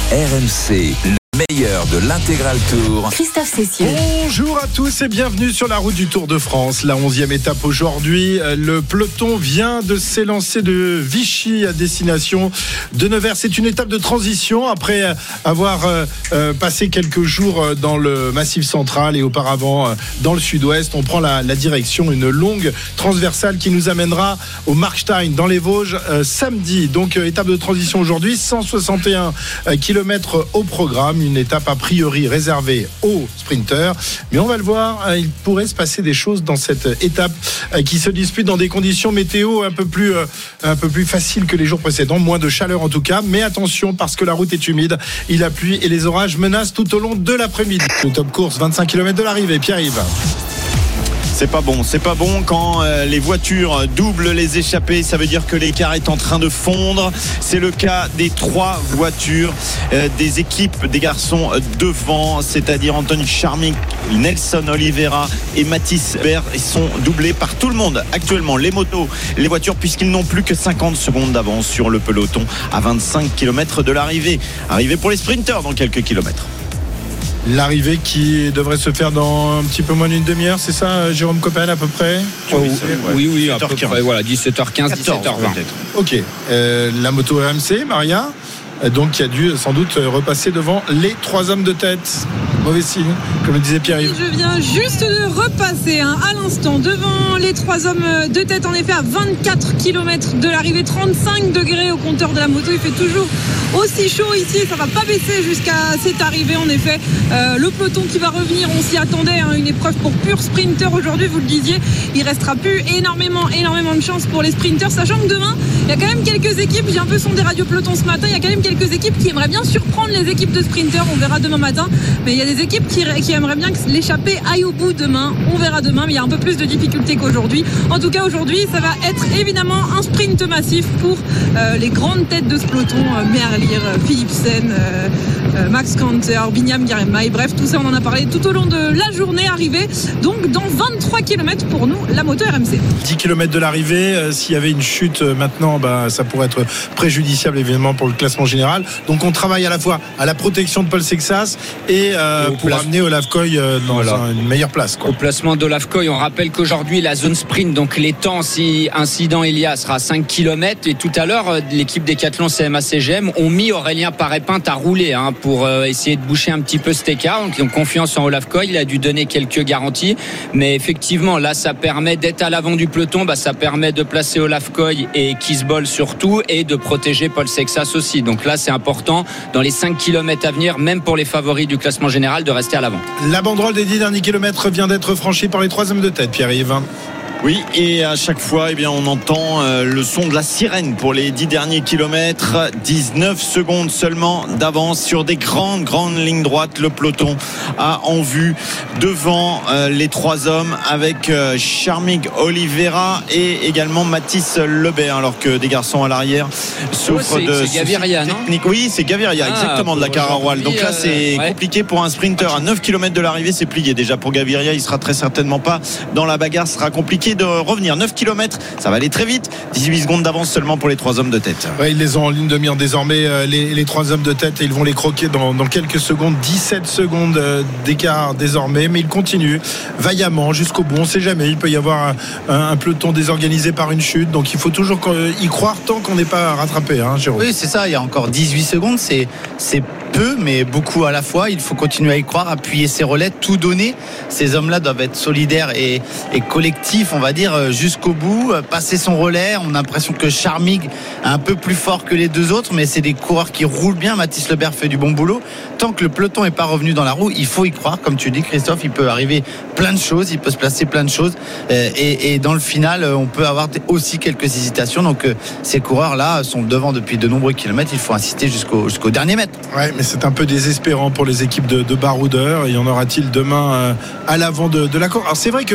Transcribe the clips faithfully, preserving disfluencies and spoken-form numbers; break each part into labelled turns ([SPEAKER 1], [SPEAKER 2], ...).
[SPEAKER 1] R M C, le meilleur de l'intégral Tour.
[SPEAKER 2] Christophe Cessieux.
[SPEAKER 3] Bonjour à tous et bienvenue sur la route du Tour de France. La onzième étape aujourd'hui. Le peloton vient de s'élancer de Vichy à destination de Nevers. C'est une étape de transition après avoir euh, passé quelques jours dans le Massif central et auparavant dans le sud-ouest. On prend la, la direction, une longue transversale qui nous amènera au Markstein dans les Vosges euh, samedi. Donc euh, étape de transition aujourd'hui, cent soixante et un kilomètres au programme. Une étape a priori réservée aux sprinteurs, mais on va le voir, il pourrait se passer des choses dans cette étape qui se dispute dans des conditions météo un peu plus un peu plus faciles que les jours précédents, moins de chaleur en tout cas, mais attention parce que la route est humide, il a plu et les orages menacent tout au long de l'après-midi. Le top course, vingt-cinq kilomètres de l'arrivée, Pierre-Yves.
[SPEAKER 4] C'est pas bon, c'est pas bon quand euh, les voitures doublent les échappées, ça veut dire que l'écart est en train de fondre. C'est le cas des trois voitures euh, des équipes des garçons devant, c'est-à-dire Anthony Charming, Nelson Oliveira et Mathis Bert. Ils sont doublés par tout le monde actuellement, les motos, les voitures, puisqu'ils n'ont plus que cinquante secondes d'avance sur le peloton à vingt-cinq kilomètres de l'arrivée. Arrivée pour les sprinteurs dans quelques kilomètres.
[SPEAKER 3] L'arrivée qui devrait se faire dans un petit peu moins d'une demi-heure, c'est ça, Jérôme Coppel, à peu près?
[SPEAKER 5] Oh, oui, oui, à peu près, voilà, dix-sept heures quinze, dix-sept heures vingt.
[SPEAKER 3] Ok, euh, la moto R M C, Maria, donc qui a dû sans doute repasser devant les trois hommes de tête. Mauvais signe, comme le disait Pierre-Yves.
[SPEAKER 6] Je viens juste de repasser hein, à l'instant devant les trois hommes de tête, en effet à vingt-quatre kilomètres de l'arrivée, trente-cinq degrés au compteur de la moto. Il fait toujours aussi chaud ici, ça va pas baisser jusqu'à cette arrivée en effet. Euh, le peloton qui va revenir, on s'y attendait, hein, une épreuve pour pur sprinter aujourd'hui, vous le disiez. Il restera plus énormément, énormément de chance pour les sprinters, sachant que demain, il y a quand même quelques équipes, j'ai un peu sondé Radio Peloton ce matin, il y a quand même quelques équipes qui aimeraient bien surprendre les équipes de sprinters, on verra demain matin, mais il y a des équipes qui, qui aimeraient bien que l'échappée aille au bout demain, on verra demain, mais il y a un peu plus de difficultés qu'aujourd'hui. En tout cas aujourd'hui, ça va être évidemment un sprint massif pour euh, les grandes têtes de ce peloton, euh, Merlier, euh, Philipsen, euh, euh, Max Canter, Binyam Girmay, bref, tout ça on en a parlé tout au long de la journée arrivée, donc dans vingt-trois kilomètres pour nous, la moto R M C.
[SPEAKER 3] dix kilomètres de l'arrivée, euh, s'il y avait une chute euh, maintenant, bah, ça pourrait être préjudiciable évidemment pour le classement général, donc on travaille à la fois à la protection de Paul Sexas et, euh, et pour place... amener Olaf Koy euh, dans voilà. un, une meilleure place, quoi.
[SPEAKER 5] Au placement d'Olaf Koy, on rappelle qu'aujourd'hui la zone sprint, donc les temps si incident il y a, sera cinq kilomètres, et tout à l'heure l'équipe Décathlon C M A C G M ont mis Aurélien Paré-Pinte à rouler hein, pour euh, essayer de boucher un petit peu cet écart, donc ils ont confiance en Olaf Koy, il a dû donner quelques garanties, mais effectivement là ça permet d'être à l'avant du peloton, bah, ça permet de placer Olaf Koy et Kisbol surtout, et de protéger Paul Sexas aussi, donc là c'est important dans les cinq kilomètres à venir, même pour les favoris du classement général, de rester à l'avant.
[SPEAKER 3] La banderole des dix derniers kilomètres vient d'être franchie par les trois hommes de tête, Pierre-Yves.
[SPEAKER 4] Oui, et à chaque fois, eh bien, on entend euh, le son de la sirène pour les dix derniers kilomètres. dix-neuf secondes seulement d'avance sur des grandes, grandes lignes droites. Le peloton a en vue devant euh, les trois hommes avec euh, Charming Oliveira et également Mathis Lebert, alors que des garçons à l'arrière souffrent
[SPEAKER 5] oh, c'est,
[SPEAKER 4] de
[SPEAKER 5] c'est Gaviria, non
[SPEAKER 4] technique. Oui, c'est Gaviria, ah, exactement, de la Cararoile. Donc là, c'est euh, compliqué ouais. pour un sprinter. À neuf kilomètres de l'arrivée, c'est plié. Déjà pour Gaviria, il sera très certainement pas dans la bagarre. Ce sera compliqué de revenir. Neuf kilomètres, ça va aller très vite. dix-huit secondes d'avance seulement pour les trois hommes de tête.
[SPEAKER 3] Ouais, ils les ont en ligne de mire désormais, euh, les, les trois hommes de tête, et ils vont les croquer dans, dans quelques secondes. dix-sept secondes euh, d'écart désormais, mais ils continuent vaillamment jusqu'au bout. On ne sait jamais, il peut y avoir un, un, un peloton désorganisé par une chute, donc il faut toujours y croire tant qu'on n'est pas rattrapé, hein, Jérôme.
[SPEAKER 7] Oui, c'est ça, il y a encore dix-huit secondes, c'est, c'est peu, mais beaucoup à la fois. Il faut continuer à y croire, appuyer ses relais, tout donner. Ces hommes-là doivent être solidaires et, et collectifs, on va dire, jusqu'au bout, passer son relais. On a l'impression que Charmig est un peu plus fort que les deux autres, mais c'est des coureurs qui roulent bien. Mathis Lebert fait du bon boulot. Tant que le peloton n'est pas revenu dans la roue, il faut y croire. Comme tu dis, Christophe, il peut arriver plein de choses, il peut se placer plein de choses, et, et dans le final, on peut avoir aussi quelques hésitations. Donc ces coureurs-là sont devant depuis de nombreux kilomètres. Il faut insister jusqu'au, jusqu'au dernier mètre.
[SPEAKER 3] Ouais, mais c'est un peu désespérant pour les équipes de, de baroudeurs. Il y en aura-t-il demain euh, à l'avant de, de la course? Alors c'est vrai que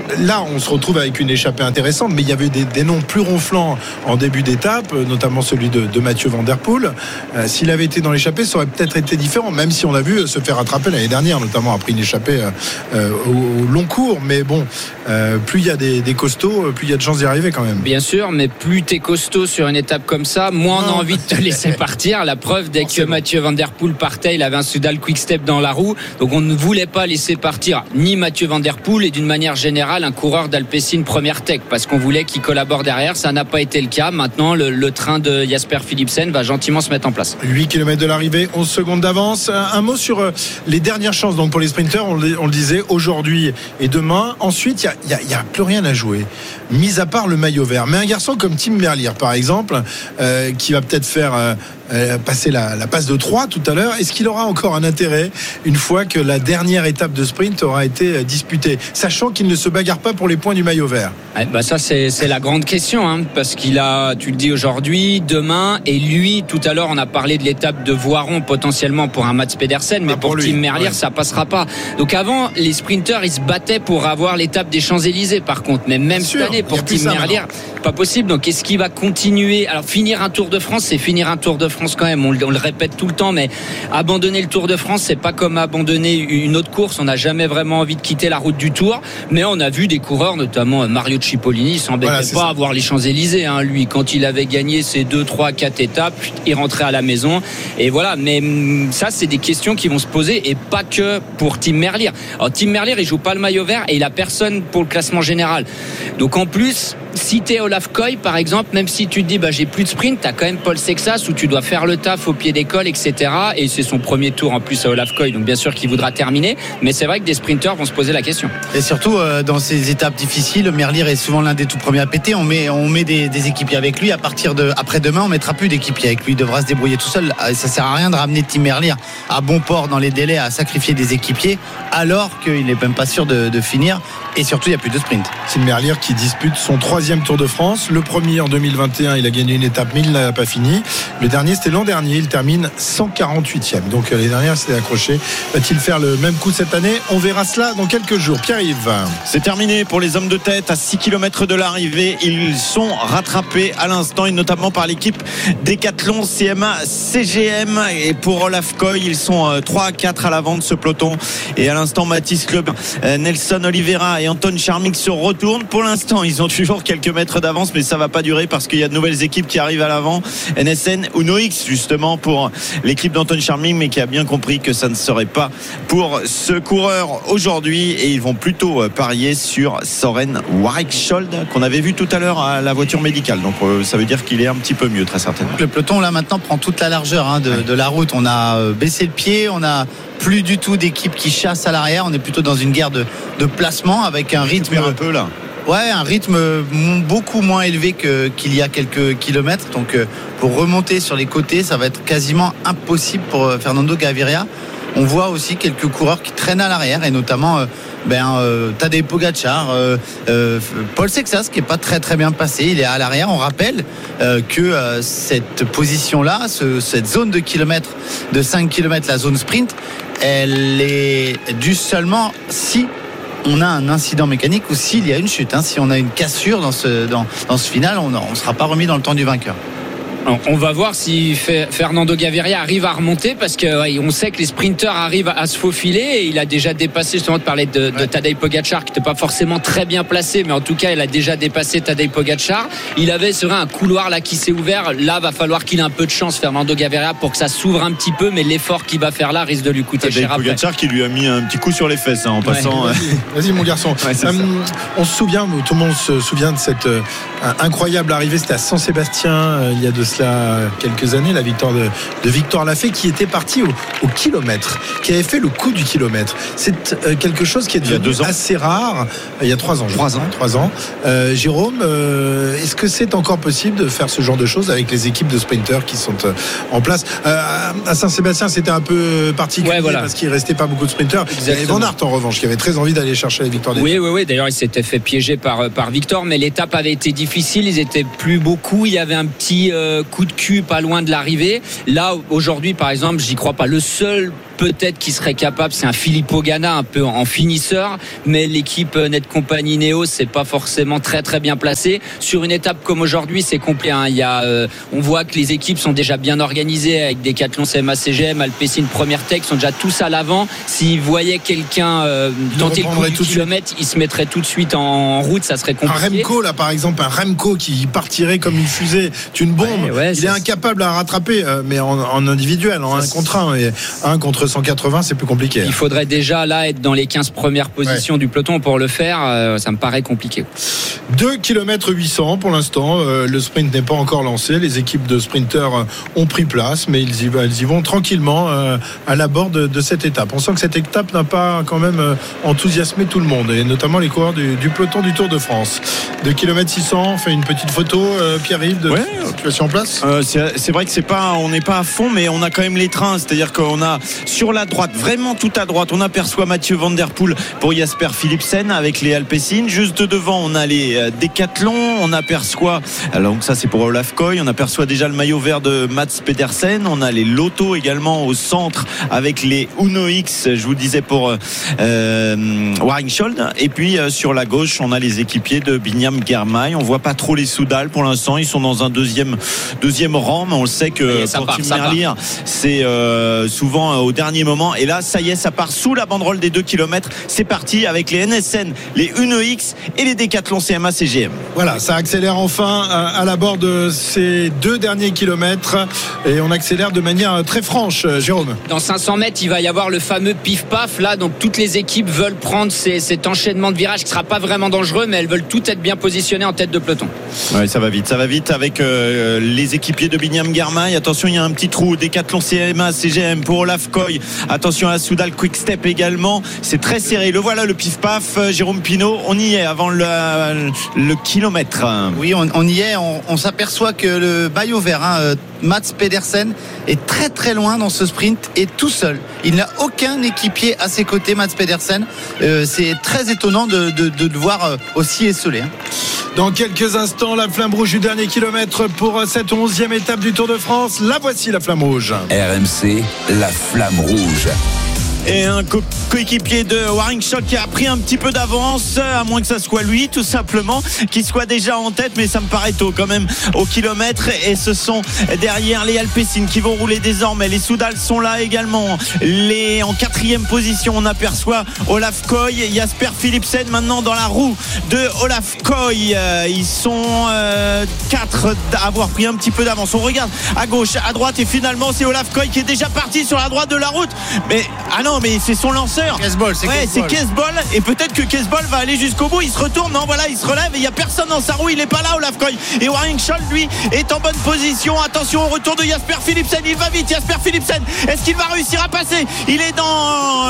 [SPEAKER 3] là, on se retrouve avec une échappée intéressante, mais il y avait des, des noms plus ronflants en début d'étape, notamment celui de, de Mathieu Van Der Poel. Euh, s'il avait été dans l'échappée, ça aurait peut-être été différent, même si on l'a vu se faire rattraper l'année dernière, notamment après une échappée euh, au, au long cours. Mais bon, euh, plus il y a des, des costauds, plus il y a de chances d'y arriver quand même.
[SPEAKER 5] Bien sûr, mais plus t'es costaud sur une étape comme ça, moins non. on a envie de te laisser partir. La preuve, dès que Mathieu Van Der Poel partait, il avait un Soudal Quick Step dans la roue, donc on ne voulait pas laisser partir ni Mathieu Van Der Poel et d'une manière générale un coureur d'Alpecin Première Tech, parce qu'on voulait qu'il collabore derrière. Ça n'a pas été le cas. Maintenant, le, le train de Jasper Philipsen va gentiment se mettre en place.
[SPEAKER 3] huit kilomètres de l'arrivée, onze secondes d'avance. Un, un mot sur les dernières chances donc pour les sprinters, on le, on le disait, aujourd'hui et demain. Ensuite, il n'y a, a, a plus rien à jouer, mis à part le maillot vert. Mais un garçon comme Tim Merlier, par exemple, euh, qui va peut-être faire euh, euh, passer la, la passe de trois tout à l'heure, est-ce qu'il aura encore un intérêt une fois que la dernière étape de sprint aura été disputée, sachant qu'il ne se bagarre pas pour les points du maillot vert?
[SPEAKER 5] Eh ben ça c'est, c'est la grande question, hein, parce qu'il a, tu le dis aujourd'hui, demain, et lui tout à l'heure on a parlé de l'étape de Voiron potentiellement pour un Mats Pedersen, mais ah, pour, pour Tim Merlier ouais. ça passera pas. Donc avant les sprinteurs ils se battaient pour avoir l'étape des Champs-Élysées, par contre, mais même cette année pour Tim Merlier pas possible. Donc est-ce qu'il va continuer? Alors finir un Tour de France, c'est finir un Tour de France quand même, on le, on le répète tout le temps, mais abandonner le Tour de France c'est pas comme abandonner une autre course. On n'a jamais vraiment envie de quitter la route du Tour, mais on a vu des coureurs, notamment Mario Cipollini, il s'embêtait voilà, pas ça. à voir les Champs-Élysées, hein. Lui, quand il avait gagné ses deux, trois, quatre étapes, il rentrait à la maison. Et voilà, mais ça, c'est des questions qui vont se poser, et pas que pour Tim Merlier. Alors, Tim Merlier, il joue pas le maillot vert et il a personne pour le classement général. Donc, en plus, si t'es Olaf Koy, par exemple, même si tu te dis, bah, j'ai plus de sprint, t'as quand même Paul Sexas où tu dois faire le taf au pied d'école, et cetera. Et c'est son premier tour en plus à Olaf Koy, donc bien sûr qu'il voudra terminer. Mais c'est vrai que des sprinteurs vont se poser la question.
[SPEAKER 7] Et surtout, euh, dans ces étapes difficiles, Merlier est souvent l'un des tout premiers à péter. On met, on met des, des équipiers avec lui. À partir de après-demain, on mettra plus d'équipiers avec lui. Il devra se débrouiller tout seul. Ça sert à rien de ramener Tim Merlier à bon port dans les délais, à sacrifier des équipiers, alors qu'il n'est même pas sûr de, de finir. Et surtout, il n'y a plus de sprint.
[SPEAKER 3] Tim Merlier qui dispute son troisième Tour de France. Le premier en deux mille vingt et un, il a gagné une étape, mais il n'a pas fini. Le dernier, c'était l'an dernier. Il termine cent quarante-huitième. Donc l'année dernière, c'est accroché. Va-t-il faire le même coup cette année? On verra cela dans quelques jours. Pierre-Yves.
[SPEAKER 4] C'est terminé pour les hommes de tête à six kilomètres de l'arrivée. Ils sont rattrapés à l'instant, et notamment par l'équipe Decathlon C M A C G M. Et pour Olaf Koy, ils sont trois à quatre à l'avant de ce peloton. Et à l'instant, Mathis Club, Nelson Oliveira et Anton Charmik se retournent. Pour l'instant, ils ont toujours quelques mètres d'avance, mais ça va pas durer parce qu'il y a de nouvelles équipes qui arrivent à l'avant. N S N Uno X, justement, pour l'équipe d'Anton Charmik, mais qui a bien compris que ça ne serait pas pour ce coureur aujourd'hui, et ils vont plutôt parier sur Soren Warwickshold, qu'on avait vu tout à l'heure à la voiture médicale. Donc euh, ça veut dire qu'il est un petit peu mieux, très certainement.
[SPEAKER 7] Le peloton là maintenant prend toute la largeur hein, de, de la route. On a baissé le pied, on a plus du tout d'équipe qui chasse à l'arrière. On est plutôt dans une guerre de, de placement avec un rythme
[SPEAKER 4] un peu là.
[SPEAKER 7] Ouais, un rythme beaucoup moins élevé que, qu'il y a quelques kilomètres. Donc pour remonter sur les côtés, ça va être quasiment impossible pour Fernando Gaviria. On voit aussi quelques coureurs qui traînent à l'arrière, et notamment euh, ben, euh, Tadej Pogacar, euh, euh, Paul Sexas qui n'est pas très très bien passé, il est à l'arrière. On rappelle euh, que euh, cette position-là, ce, cette zone de kilomètres, de cinq kilomètres, la zone sprint, elle est due seulement si on a un incident mécanique ou s'il y a une chute. Hein. Si on a une cassure dans ce, dans, dans ce final, on ne sera pas remis dans le temps du vainqueur.
[SPEAKER 5] On va voir si Fernando Gaviria arrive à remonter, parce qu'on sait que les sprinteurs arrivent à se faufiler, et il a déjà dépassé, justement de parler de, de Tadej Pogacar qui n'était pas forcément très bien placé, mais en tout cas il a déjà dépassé Tadej Pogacar. Il avait serait un couloir là qui s'est ouvert. Là va falloir qu'il ait un peu de chance, Fernando Gaviria, pour que ça s'ouvre un petit peu, mais l'effort qu'il va faire là risque de lui coûter
[SPEAKER 4] Tadej
[SPEAKER 5] cher après.
[SPEAKER 4] Pogacar qui lui a mis un petit coup sur les fesses hein, en passant.
[SPEAKER 3] Ouais. Vas-y, vas-y mon garçon. Ouais, euh, on se souvient, tout le monde se souvient de cette euh, incroyable arrivée, c'était à Saint-Sébastien euh, il y a de cela quelques années, la victoire de, de Victor Lafay, qui était parti au, au kilomètre, qui avait fait le coup du kilomètre. C'est euh, quelque chose qui est devenu assez rare. Il y a trois ans.
[SPEAKER 4] Trois ans.
[SPEAKER 3] Trois ans. Euh, Jérôme, euh, est-ce que c'est encore possible de faire ce genre de choses avec les équipes de sprinters qui sont euh, en place? euh, À Saint-Sébastien, c'était un peu particulier, ouais, voilà, parce qu'il restait pas beaucoup de sprinters. Il y avait Van Aert en revanche, qui avait très envie d'aller chercher la victoire. Des
[SPEAKER 5] oui, oui, oui. D'ailleurs, il s'était fait piéger par par Victor, mais l'étape avait été difficile. Ils étaient plus beaucoup. Il y avait un petit euh, coup de cul pas loin de l'arrivée. Là aujourd'hui par exemple, j'y crois pas. Le seul peut-être qui serait capable, c'est un Filippo Ganna un peu en finisseur, mais l'équipe Net Company Neo c'est pas forcément très très bien placé. Sur une étape comme aujourd'hui, c'est complet, hein. Il y a, euh, on voit que les équipes sont déjà bien organisées avec Decathlon, C M A C G M, Alpecin, Première Tech, sont déjà tous à l'avant. S'ils voyaient quelqu'un euh, tenter le coup du kilomètre, ils se mettraient tout de suite en route, ça serait compliqué.
[SPEAKER 3] Un Remco là par exemple, un Remco qui partirait comme une fusée, c'est une bombe. Ouais, ouais, il est, est incapable à rattraper, euh, mais en, en individuel, en un contre un, et un contre cent quatre-vingts, c'est plus compliqué.
[SPEAKER 5] Il faudrait déjà là être dans les quinze premières positions ouais. du peloton pour le faire. Euh, ça me paraît compliqué.
[SPEAKER 3] deux kilomètres huit cents pour l'instant. Euh, le sprint n'est pas encore lancé. Les équipes de sprinteurs ont pris place, mais ils y, ils y vont tranquillement euh, à l'abord de, de cette étape. On sent que cette étape n'a pas quand même euh, enthousiasmé tout le monde, et notamment les coureurs du, du peloton du Tour de France. deux kilomètres six cents, on fait une petite photo, euh, Pierre-Yves, de ouais. la situation en place.
[SPEAKER 4] Euh, c'est, c'est vrai que c'est pas, on n'est pas à fond, mais on a quand même les trains. C'est-à-dire qu'on a sur la droite, vraiment tout à droite, on aperçoit Mathieu Van Der Poel pour Jasper Philipsen avec les Alpecin. Juste devant, on a les Decathlon. On aperçoit, alors donc ça c'est pour Olaf Koy, on aperçoit déjà le maillot vert de Mats Pedersen. On a les Lotto également au centre avec les Uno X, je vous disais pour euh, Waringscholdt. Et puis euh, sur la gauche, on a les équipiers de Binyam Girmay. On voit pas trop les Soudal pour l'instant. Ils sont dans un deuxième deuxième rang, mais on le sait que pour Tim Merlier, c'est euh, souvent euh, au dernier moment. Et là, ça y est, ça part sous la banderole des deux kilomètres. C'est parti avec les N S N, les Uno X et les Decathlon C M A C G M.
[SPEAKER 3] Voilà, ça accélère enfin à l'abord de ces deux derniers kilomètres, et on accélère de manière très franche, Jérôme.
[SPEAKER 5] Dans cinq cents mètres, il va y avoir le fameux pif-paf là, donc toutes les équipes veulent prendre ces, cet enchaînement de virages qui ne sera pas vraiment dangereux, mais elles veulent toutes être bien positionnées en tête de peloton.
[SPEAKER 4] Ouais, ça va vite, ça va vite avec euh, les équipiers de Binyam Girmay. Attention, il y a un petit trou. Decathlon C M A C G M pour Olaf Koy. Attention à la Soudal Quick Step également. C'est très serré. Le voilà, le pif-paf. Jérôme Pinault, on y est avant le, le kilomètre.
[SPEAKER 7] Oui, on, on y est. On, on s'aperçoit que le maillot vert, hein, Mats Pedersen, est très très loin dans ce sprint et tout seul. Il n'a aucun équipier à ses côtés, Mats Pedersen. Euh, c'est très étonnant de, de, de le voir aussi esselé. Hein.
[SPEAKER 3] Dans quelques instants, la flamme rouge du dernier kilomètre pour cette onzième étape du Tour de France. La voici, la flamme rouge.
[SPEAKER 1] R M C, la flamme rouge.
[SPEAKER 4] Et un co- coéquipier de Waringscholdt qui a pris un petit peu d'avance, à moins que ça soit lui tout simplement qui soit déjà en tête, mais ça me paraît tôt quand même au kilomètre. Et ce sont derrière les Alpecin qui vont rouler désormais. Les Soudal sont là également. Les, en quatrième position, on aperçoit Olaf Koy, Jasper Philipsen maintenant dans la roue de Olaf Koy. Ils sont euh, quatre à avoir pris un petit peu d'avance. On regarde à gauche, à droite, et finalement c'est Olaf Koy qui est déjà parti sur la droite de la route. Mais ah non, mais c'est son lanceur.
[SPEAKER 7] Kesbol, c'est
[SPEAKER 4] ouais,
[SPEAKER 7] Kesbol.
[SPEAKER 4] c'est Kesbol, et peut-être que Kesbol va aller jusqu'au bout. Il se retourne, non, voilà, il se relève et il n'y a personne dans sa roue. Il n'est pas là, Olaf Koy. Et Waringscholdt, lui, est en bonne position. Attention au retour de Jasper Philipsen. Il va vite, Jasper Philipsen. Est-ce qu'il va réussir à passer? Il est dans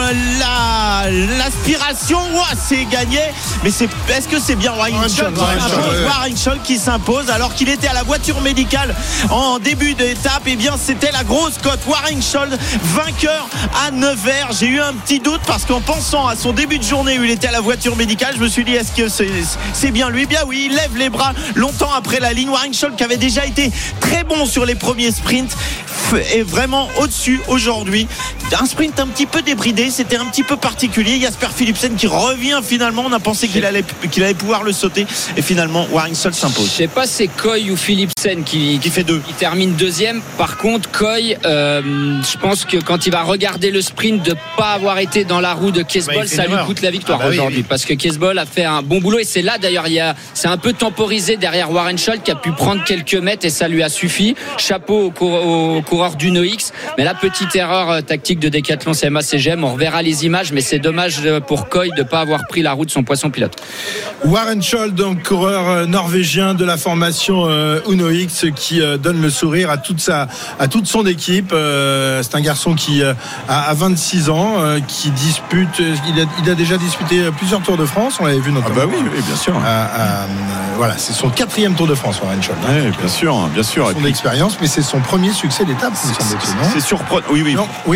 [SPEAKER 4] la l'aspiration. Ouah, c'est gagné. Mais c'est, est-ce que c'est bien Waringscholdt Waringscholdt, Waringscholdt qui s'impose alors qu'il était à la voiture médicale en début d'étape? Et eh bien, c'était la grosse cote. Waringscholdt, vainqueur à Nevers. J'ai eu un petit doute parce qu'en pensant à son début de journée où il était à la voiture médicale, je me suis dit, est-ce que c'est, c'est bien lui? Bien oui, il lève les bras longtemps après la ligne. Waringscholdt qui avait déjà été très bon sur les premiers sprints est vraiment au-dessus aujourd'hui. Un sprint un petit peu débridé, c'était un petit peu particulier. Jasper Philipsen qui revient finalement. On a pensé qu'il allait, qu'il allait pouvoir le sauter, et finalement Waringscholdt s'impose.
[SPEAKER 5] Je sais pas, c'est Koy ou Philipsen qui,
[SPEAKER 4] qui fait deux,
[SPEAKER 5] qui termine deuxième. Par contre, Koy, euh, je pense que quand il va regarder le sprint, de pas avoir été dans la roue de Kesbol, bah, ça lui coûte la victoire ah bah aujourd'hui, oui, oui. Parce que Kesbol a fait un bon boulot, et c'est là d'ailleurs il y a, c'est un peu temporisé derrière Waringscholdt qui a pu prendre quelques mètres et ça lui a suffi. Chapeau au, cour, au coureur d'Uno X, mais la petite erreur tactique de Decathlon C M A C G M, on reverra les images, mais c'est dommage pour Koy de pas avoir pris la roue de son poisson pilote.
[SPEAKER 3] Waringscholdt, donc coureur norvégien de la formation euh, Uno X, qui euh, donne le sourire à toute sa, à toute son équipe. Euh, c'est un garçon qui euh, a, a vingt-six ans, euh, qui dispute, il a, il a déjà disputé plusieurs Tours de France, on l'avait vu notamment.
[SPEAKER 4] Ah bah oui, oui bien sûr.
[SPEAKER 3] À, à, voilà, c'est son quatrième Tour de France, Waringscholdt.
[SPEAKER 4] Oui, bien sûr, bien sûr.
[SPEAKER 3] Son expérience, mais c'est son premier succès d'étape, me semble-t-il, non ?
[SPEAKER 4] C'est surprenant. Oui, oui.
[SPEAKER 3] Non, oui.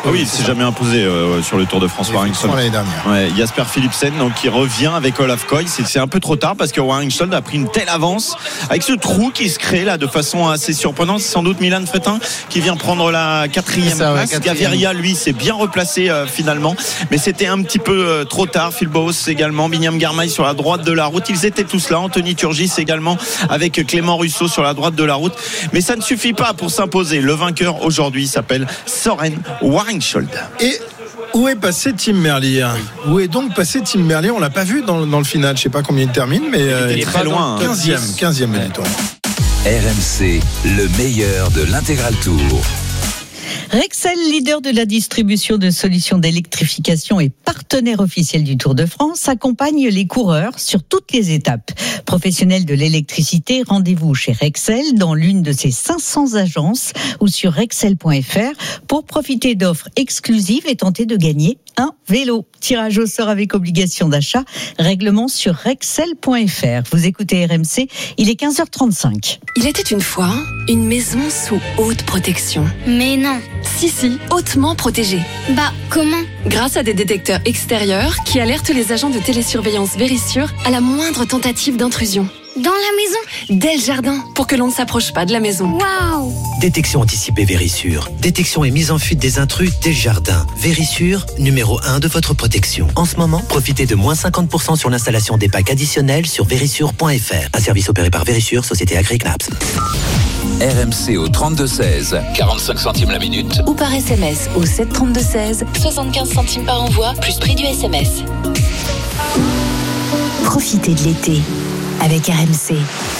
[SPEAKER 4] Ah oui, il s'est jamais imposé euh, sur le Tour de France, Warrington.
[SPEAKER 3] L'année dernière.
[SPEAKER 4] Ouais, Jasper Philipsen, donc qui revient avec Olaf Koy. C'est, c'est un peu trop tard parce que Warrington a pris une telle avance avec ce trou qui se crée là de façon assez surprenante. C'est sans doute Milan Fretin qui vient prendre la quatrième
[SPEAKER 7] ça,
[SPEAKER 4] place.
[SPEAKER 7] ouais,
[SPEAKER 4] Gaviria, lui, s'est bien replacé euh, finalement, mais c'était un petit peu euh, trop tard. Phil Bowes également, Binyam Girmay sur la droite de la route. Ils étaient tous là. Anthony Turgis également avec Clément Russo sur la droite de la route. Mais ça ne suffit pas pour s'imposer. Le vainqueur aujourd'hui s'appelle Søren Warrington.
[SPEAKER 3] Et où est passé Tim Merlier? Où est donc passé Tim Merlier? On l'a pas vu dans, dans le final. Je sais pas combien il termine, mais euh,
[SPEAKER 4] il est très loin.
[SPEAKER 3] quinzième, quinzième minute.
[SPEAKER 1] R M C, le meilleur de l'intégral tour.
[SPEAKER 2] Rexel, leader de la distribution de solutions d'électrification et partenaire officiel du Tour de France, accompagne les coureurs sur toutes les étapes. Professionnels de l'électricité, rendez-vous chez Rexel dans l'une de ses cinq cents agences ou sur rexel point f r pour profiter d'offres exclusives et tenter de gagner un vélo. Tirage au sort avec obligation d'achat. Règlement sur rexel point f r. Vous écoutez R M C, il est quinze heures trente-cinq.
[SPEAKER 8] Il était une fois une maison sous haute protection.
[SPEAKER 9] Mais non.
[SPEAKER 8] Si, si, hautement protégée.
[SPEAKER 9] Bah, comment?
[SPEAKER 8] Grâce à des détecteurs extérieurs qui alertent les agents de télésurveillance Vérissure à la moindre tentative d'intrusion.
[SPEAKER 9] Dans la maison?
[SPEAKER 8] Dès le jardin, pour que l'on ne s'approche pas de la maison.
[SPEAKER 9] Waouh!
[SPEAKER 10] Détection anticipée Vérissure. Détection et mise en fuite des intrus dès le jardin. Vérissure, numéro un de votre protection. En ce moment, profitez de moins cinquante pour cent sur l'installation des packs additionnels sur vérissure point f r. Un service opéré par Vérissure, société Agri-Knaps.
[SPEAKER 1] R M C au trente-deux seize, quarante-cinq centimes la minute.
[SPEAKER 8] Ou par S M S au sept trente-deux seize, soixante-quinze centimes par envoi, plus prix du S M S.
[SPEAKER 11] Profitez de l'été avec R M C.